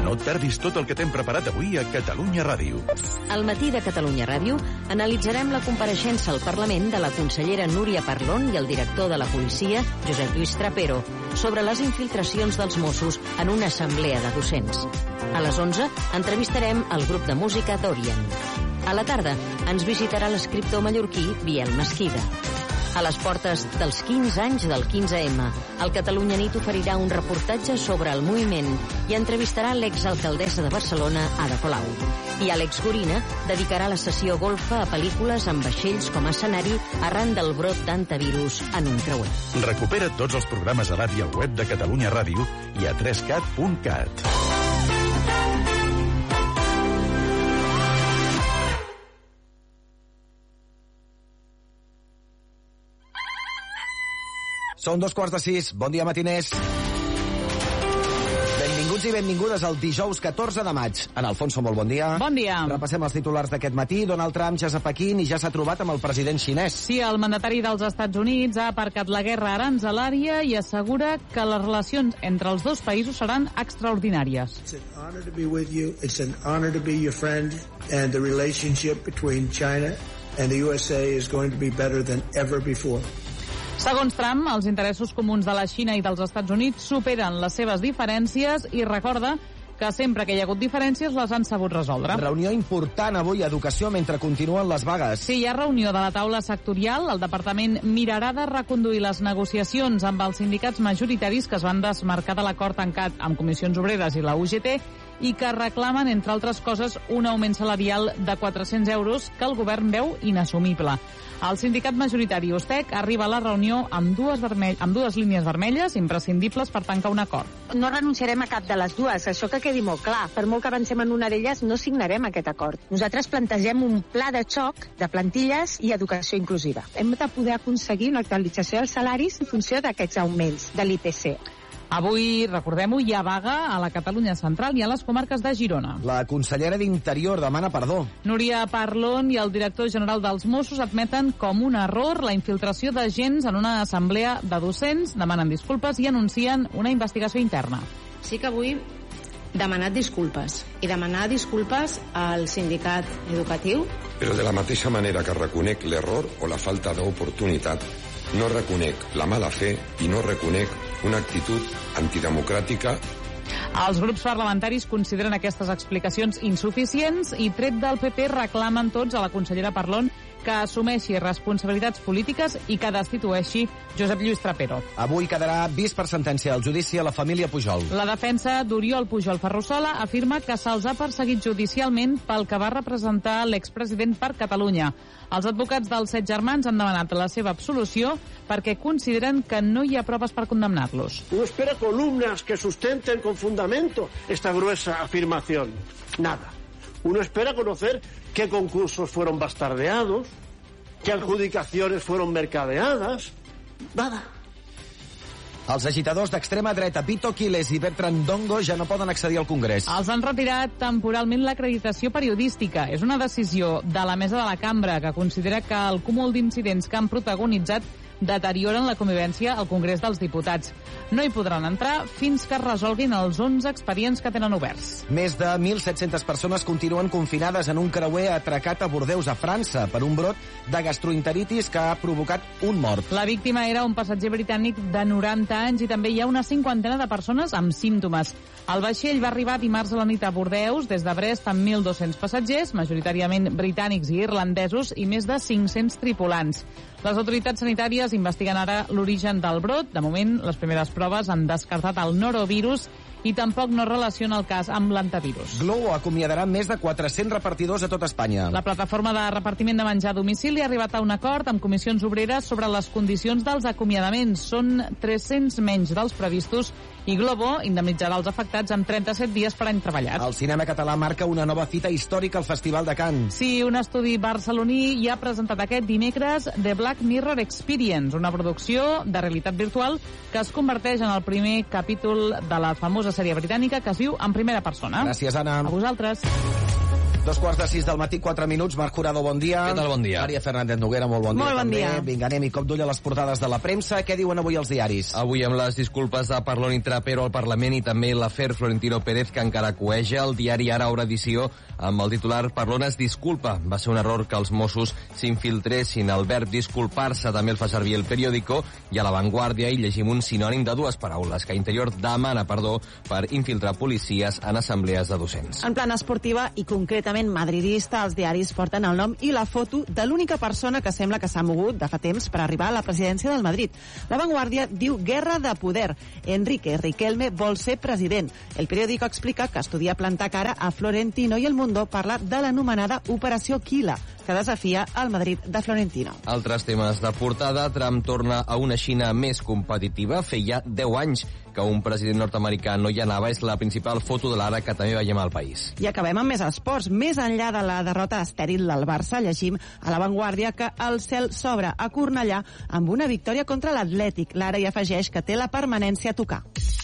No et perdis tot el que t'hem preparat avui a Catalunya Ràdio. Al matí de Catalunya Ràdio analitzarem la compareixença al Parlament de la consellera Núria Parlon i el director de la policia, Josep Lluís Trapero, sobre les infiltracions dels Mossos en una assemblea de docents. A les 11 entrevistarem el grup de música Dorian. A la tarda ens visitarà l'escriptor mallorquí Biel Mesquida. A les portes dels 15 anys del 15M, el Catalunya Nit oferirà un reportatge sobre el moviment i entrevistarà l'exalcaldessa de Barcelona, Ada Colau. I Àlex Gorina dedicarà la sessió golfa a pel·lícules amb vaixells com a escenari arran del brot d'antivirus en un creuer. Recupera tots els programes a l'àrea web de Catalunya Ràdio i a 3cat.cat. Són 5:15. Bon dia, matiners. Benvinguts i benvingudes al dijous 14 de maig. En Alfonso, molt bon dia. Bon dia. Repassem els titulars d'aquest matí. Donald Trump ja és a Pequín i ja s'ha trobat amb el president xinès. Sí, el mandatari dels Estats Units ha aparcat la guerra aranzelària i assegura que les relacions entre els dos països seran extraordinàries. It's an honor to be with you. It's an honor to be your friend. And the relationship between China and the USA is going to be better than ever before. Segons Trump, els interessos comuns de la Xina i dels Estats Units superen les seves diferències i recorda que sempre que hi ha hagut diferències les han sabut resoldre. Reunió important avui a Educació mentre continuen les vagues. Sí, hi ha reunió de la taula sectorial. El departament mirarà de reconduir les negociacions amb els sindicats majoritaris que es van desmarcar de l'acord tancat amb Comissions Obreres i la UGT i que reclamen, entre altres coses, un augment salarial de 400 euros que el govern veu inassumible. El sindicat majoritari USTEC arriba a la reunió amb dues línies vermelles imprescindibles per tancar un acord. No renunciarem a cap de les dues, això que quedi molt clar. Per molt que avancem en una d'elles, no signarem aquest acord. Nosaltres plantegem un pla de xoc de plantilles i educació inclusiva. Hem de poder aconseguir una actualització dels salaris en funció d'aquests augments de l'IPC. Avui, recordem-ho, hi ha vaga a la Catalunya Central i a les comarques de Girona. La consellera d'Interior demana perdó. Núria Parlon i el director general dels Mossos admeten com un error la infiltració d'agents en una assemblea de docents, demanen disculpes i anuncien una investigació interna. Sí que vull demanar disculpes i demanar disculpes al sindicat educatiu. Però de la mateixa manera que reconec l'error o la falta d'oportunitat, no reconec la mala fe i no reconec una actitud antidemocràtica. Els grups parlamentaris consideren aquestes explicacions insuficients i, tret del PP, reclamen tots a la consellera Parlon que assumeixi responsabilitats polítiques i que destitueixi Josep Lluís Trapero. Avui quedarà vist per sentència al judici a la família Pujol. La defensa d'Oriol Pujol Ferrusola afirma que se'ls ha perseguit judicialment pel que va representar l'expresident per Catalunya. Els advocats dels 7 germans han demanat la seva absolució perquè consideren que no hi ha proves per condemnar-los. Uno espera columnas que sustenten con fundamento esta gruesa afirmación. Nada. Uno espera conocer qué concursos fueron bastardeados, qué adjudicaciones fueron mercadeadas. Nada. Els agitadors d'extrema dreta Vito Quiles i Bertrand Dongo ja no poden accedir al Congrés. Els han retirat temporalment l'acreditació periodística. És una decisió de la mesa de la cambra que considera que el cúmul d'incidents que han protagonitzat deterioren la convivència al Congrés dels Diputats. No hi podran entrar fins que es resolguin els 11 expedients que tenen oberts. Més de 1.700 persones continuen confinades en un creuer atracat a Bordeus, a França, per un brot de gastroenteritis que ha provocat un mort. La víctima era un passatger britànic de 90 anys i també hi ha una 50ena de persones amb símptomes. El vaixell va arribar dimarts a la nit a Bordeus, des de Brest, amb 1.200 passatgers, majoritàriament britànics i irlandesos, i més de 500 tripulants. Les autoritats sanitàries investiguen ara l'origen del brot. De moment, les primeres proves han descartat el norovirus i tampoc no relaciona el cas amb l'antivirus. Glovo acomiadarà més de 400 repartidors a tot Espanya. La plataforma de repartiment de menjar a domicili ha arribat a un acord amb comissions obreres sobre les condicions dels acomiadaments. Són 300 menys dels previstos i Glovo indemnitzarà els afectats amb 37 dies per any treballat. El cinema català marca una nova fita històrica al Festival de Cannes. Sí, un estudi barceloní ja ha presentat aquest dimecres The Black Mirror Experience, una producció de realitat virtual que es converteix en el primer capítol de la famosa sèrie britànica que es viu en primera persona. Gràcies, Anna. A vosaltres. 2:45 del matí, 4 minuts. Marc Jurado, bon dia. Què tal, bon dia? Maria Fernández Noguera, molt bon dia. Molt bon també. dia. Vinga, anem i cop d'ull a les portades de la premsa. Què diuen avui els diaris? Avui amb les disculpes de Parlon i Trapero al Parlament i també l'afer Florentino Pérez, que encara coeja. El diari Ara obre edició amb el titular Parlon es disculpa. Va ser un error que els Mossos s'infiltressin. El verb disculpar-se també el fa servir el periòdico, i a La Vanguardia hi llegim un sinònim de dues paraules, que Interior demana perdó per infiltrar policies en assemblees de docents. En plan esportiva i concretament madridista, els diaris porten el nom i la foto de l'única persona que sembla que s'ha mogut de fa temps per arribar a la presidència del Madrid. La Vanguardia diu guerra de poder. Enrique Riquelme vol ser president. El periòdico explica que estudia plantar cara a Florentino i El Mundo parla de l'anomenada Operació Quila, que desafia el Madrid de Florentino. Altres temes de portada. Trump torna a una Xina més competitiva. Feia 10 anys que un president nord-americà no hi anava. És la principal foto de l'ara que també veiem al país. I acabem amb més esports. Més enllà de la derrota estèril del Barça, llegim a La Vanguardia que el cel s'obre a Cornellà amb una victòria contra l'Atlètic. L'ara hi afegeix que té la permanència a tocar.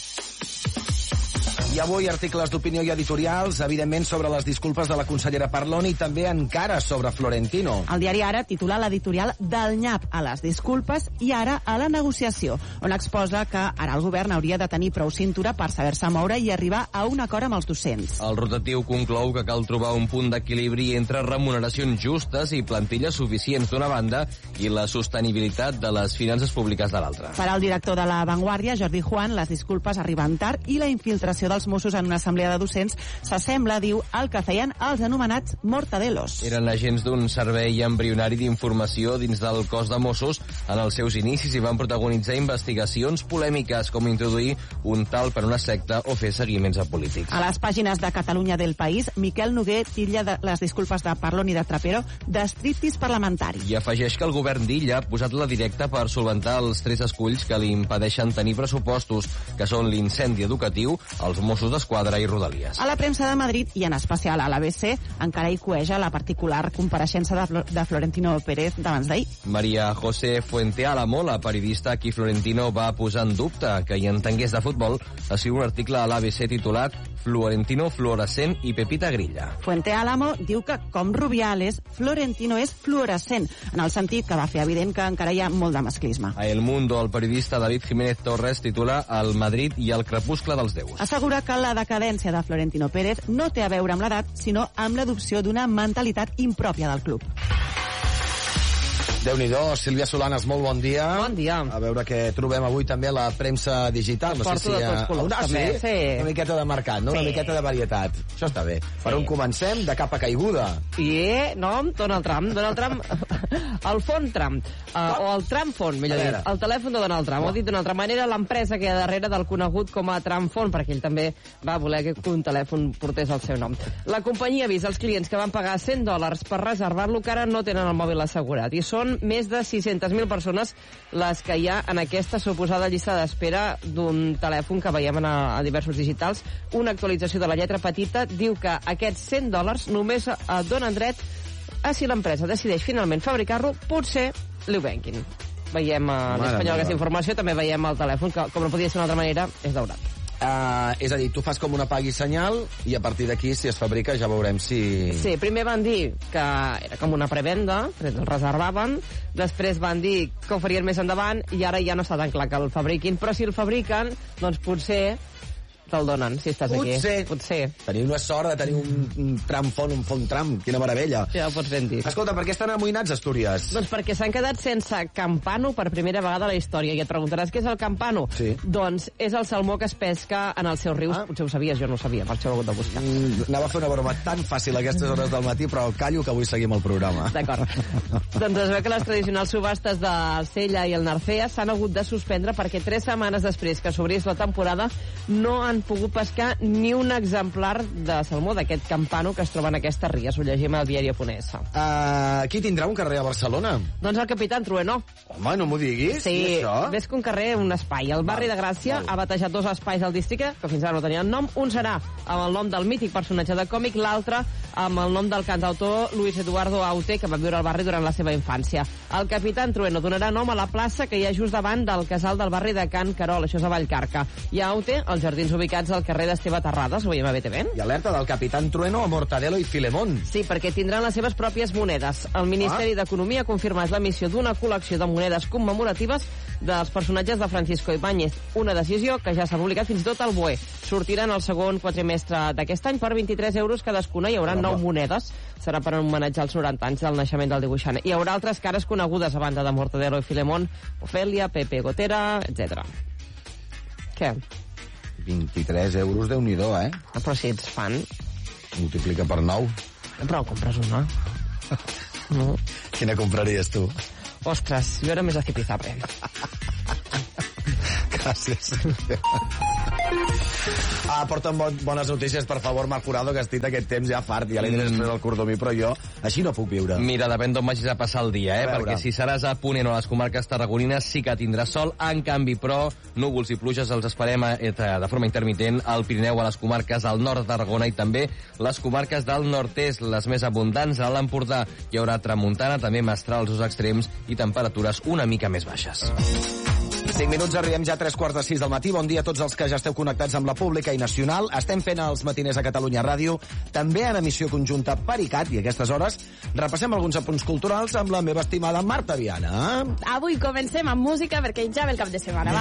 I avui articles d'opinió i editorials, evidentment sobre les disculpes de la consellera Parlon i també encara sobre Florentino. El diari Ara titula l'editorial del nyap a les disculpes i ara a la negociació, on exposa que ara el govern hauria de tenir prou cintura per saber-se moure i arribar a un acord amb els docents. El rotatiu conclou que cal trobar un punt d'equilibri entre remuneracions justes i plantilles suficients d'una banda i la sostenibilitat de les finances públiques de l'altra. Per al director de La Vanguardia, Jordi Juan, les disculpes arriben tard i la infiltració dels Mossos en una assemblea de docents s'assembla, diu, al que feien els anomenats mortadelos. Eren agents d'un servei embrionari d'informació dins del cos de Mossos en els seus inicis i van protagonitzar investigacions polèmiques com introduir un tal per una secta o fer seguiments a polítics. A les pàgines de Catalunya del País, Miquel Noguer titlla de les disculpes de Parlon i de Trapero d'estriptis parlamentari. I afegeix que el govern d'Illa ha posat la directa per solventar els 3 esculls que li impedeixen tenir pressupostos, que són l'incendi educatiu, els Mossos d'Esquadra i Rodalies. A la premsa de Madrid, i en especial a l'ABC, encara hi cueja la particular compareixença de Florentino Pérez d'abans d'ahir. Maria José Fuentealamo, la periodista a qui Florentino va posar en dubte que hi entengués de futbol, escriu un article a l'ABC titulat Florentino fluorescent i Pepita Grilla. Fuentealamo diu que, com Rubiales, Florentino és fluorescent, en el sentit que va fer evident que encara hi ha molt de masclisme. A El Mundo, el periodista David Jiménez Torres titula El Madrid i el crepuscle dels déus. Assegura que la decadència de Florentino Pérez no té a veure amb l'edat, sinó amb l'adopció d'una mentalitat impròpia del club. Déu-n'hi-do, Sílvia Solanes, molt bon dia. Bon dia. A veure què trobem avui també a la premsa digital. No Porto sé si de tots colors, també. Sí? Una miqueta de mercat, no? Sí. Una miqueta de varietat. Això està bé. Sí. Per on comencem? De capa caiguda. No, Donald Trump. Donald Trump, el font Trump, o el Trump font, millor dit. El telèfon de Donald Trump. Ho ha dit d'una altra manera, l'empresa que hi ha darrere del conegut com a Trump font, perquè ell també va voler que un telèfon portés el seu nom. La companyia avisa als clients que van pagar $100 per reservar-lo que ara no tenen el mòbil assegurat. I són més de 600.000 persones les que hi ha en aquesta suposada llista d'espera d'un telèfon que veiem a diversos digitals. Una actualització de la lletra petita diu que aquests $100 només donen dret a si l'empresa decideix finalment fabricar-lo, potser li ho venguin. Veiem a l'Espanyol aquesta informació, també veiem el telèfon, que com no podia ser d'una altra manera, és daurat. És a dir, tu fas com una pagui senyal i a partir d'aquí, si es fabrica, ja veurem si... Sí, primer van dir que era com una prevenda, el reservaven, després van dir que ho farien més endavant i ara ja no està tan clar que el fabriquin, però si el fabriquen, doncs potser te'l donen, si estàs aquí. Potser. Tenim una sort de tenir un tram font, un font tram. Quina meravella. Ja ho pots ben dir. Escolta, per què estan amoïnats, Astúries? Doncs perquè s'han quedat sense campano per primera vegada a la història. I et preguntaràs què és el campano? Sí. Doncs és el salmó que es pesca en els seus rius. Potser ho sabies, jo no ho sabia, per això ho he hagut de buscar. Anava a fer una broma tan fàcil a aquestes hores del matí, però callo que avui seguim el programa. D'acord. Doncs es veu que les tradicionals subhastes de Sella i el Narcea s'han hagut de suspendre perquè 3 setmanes després que s'obrís la temporada no han pogut pescar ni un exemplar de salmó d'aquest campano que es troba en aquestes ries. Ho llegim al diari Ponès. Qui tindrà un carrer a Barcelona? Doncs el capità Trueno. Home, no m'ho diguis. Sí, ves que un carrer, un espai. El barri de Gràcia ha batejat 2 espais al districte que fins ara no tenien nom. Un serà amb el nom del mític personatge de còmic, l'altre amb el nom del cantautor Luis Eduardo Aute, que va viure al barri durant la seva infància. El Capitán Trueno donarà nom a la plaça que hi ha just davant del casal del barri de Can Carol, això és a Vallcarca. I a Aute, els jardins ubicats al carrer d'Esteve Terrades, ho veiem a BTV. I alerta del Capitán Trueno a Mortadelo i Filemón. Sí, perquè tindran les seves pròpies monedes. El Ministeri d'Economia ha confirmat l'emissió d'una col·lecció de monedes commemoratives dels personatges de Francisco Ibáñez, una decisió que ja s'ha publicat fins i tot al BOE. Sortiran el segon quadrimestre d'aquest any per 23 euros cadascuna. Hi haurà 9 monedes. Serà per homenatjar els 90 anys del naixement del dibuixant. Hi haurà altres cares conegudes a banda de Mortadelo i Filemón, Ofelia, Pepe Gotera, etc. Què? 23 euros, Déu-n'hi-do, eh? Però si ets fan... Multiplica per 9. Però en compres una. No. Quina compraries tu? Ostres, jo era més a Zipizape. Gràcies. Porta'm bones notícies, per favor, Marc Jurado, que estic aquest temps ja fart. Ja li diré després al Cordomí, però jo així no puc viure. Mira, depèn d'on vagis a passar el dia, perquè si seràs a Ponent o a les comarques tarragonines sí que tindràs sol. En canvi, però, núvols i pluges els esperem de forma intermitent al Pirineu, a les comarques al nord de Tarragona i també les comarques del nord-est, les més abundants a l'Empordà. Hi haurà tramuntana, també mestrals als extrems i temperatures una mica més baixes. 5 minuts, arribem ja a 3:45 del matí. Bon dia a tots els que ja esteu connectats amb la pública i nacional. Estem fent els matiners a Catalunya Ràdio, també en emissió conjunta per ICAT, i a aquestes hores repassem alguns apunts culturals amb la meva estimada Marta Viana. Avui comencem amb música perquè ja ve el cap de setmana.